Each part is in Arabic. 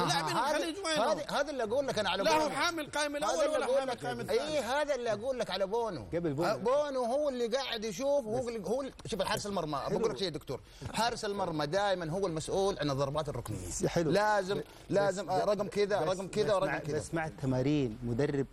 لاعبين الخليج وينهم؟ هذا اللي اقول لك انا على لا هو حامل قائمه الاول ولا حامل قائمه الثاني. هذا اللي اقول لك على بونو. بونو هو اللي قاعد يشوف، هو شوف حارس المرمى. بقول لك شيء يا دكتور، حارس المرمى دائما هو المسؤول عن الضربات الركنيه. حلو. لازم رقم كذا ورقم كذا. بس مع التمارين مدرب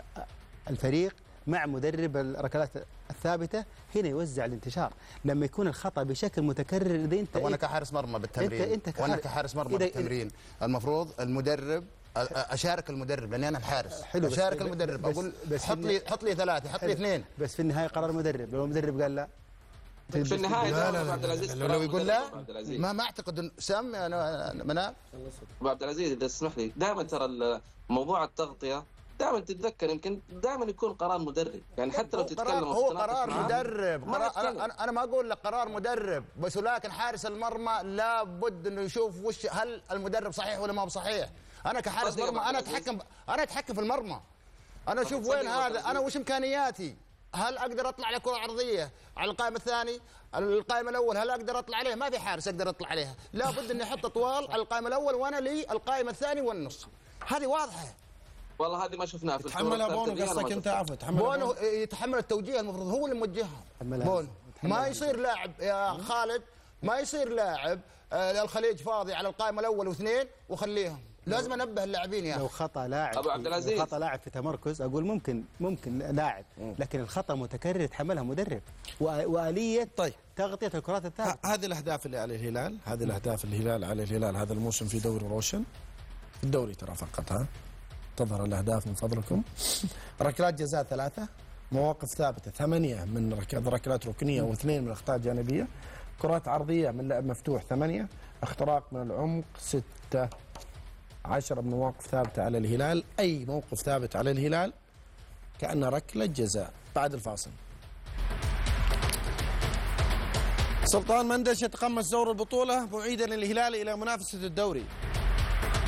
الفريق مع مدرب الركلات الثابته هنا يوزع الانتشار. لما يكون الخطا بشكل متكرر اذا انت وانا كحارس مرمى بالتمرين وانا كحارس مرمى بالتمرين المفروض المدرب اشارك المدرب لاني انا الحارس. اشارك المدرب اقول حط لي 3 حط لي 2. بس في النهايه قرار المدرب. لو المدرب قال لا في النهايه لا لو يقول لا ما اعتقد ان سام انا منال ابو عبد العزيز اذا تسمح لي. دائما ترى موضوع التغطيه دائما تتذكر يمكن دائما يكون قرار مدرب. يعني حتى لو تتكلم هو قرار مدرب. انا ما اقول لك قرار مدرب بس، ولكن حارس المرمى لابد انه يشوف وش هل المدرب صحيح ولا ما هو صحيح. انا كحارس مرمى انا اتحكم في المرمى. انا اشوف وين هذا، انا وش امكانياتي. هل اقدر اطلع على كره عرضيه على القائم الثاني؟ القائم الاول هل اقدر اطلع عليه؟ ما في حارس اقدر اطلع عليها. لابد اني احط طوال على القائم الاول وانا لي القائم الثاني والنص. هذه واضحه. والله هذه ما شفناها في تحملها بونو. قصدك انت عفوا بونو يتحمل التوجيه. المفروض هو اللي موجهها. بونو ما يصير لاعب يا خالد، ما يصير لاعب الخليج فاضي على القائمه الاول واثنين وخليهم. لازم انبه اللاعبين يا لو خطا لاعب ابو عبد العزيز، خطا لاعب في تمركز اقول ممكن لاعب، لكن الخطا متكرر يتحملها مدرب. واليه تغطيه الكرات الثابته. هذه الاهداف اللي على الهلال، هذه الاهداف الهلال على الهلال هذا الموسم في دوري روشن. الدوري ترى فقط تظهر الاهداف من فضلكم. ركلات جزاء 3، مواقف ثابته 8 من ركلات ركنيه و2 من اخطاء جانبيه، كرات عرضيه من لعب مفتوح 8، اختراق من العمق 6، 10 من مواقف ثابته على الهلال. اي موقف ثابت على الهلال كأنه ركله جزاء. بعد الفاصل. سلطان مندش يتقمص دور البطوله معيدا الهلال الى منافسه الدوري.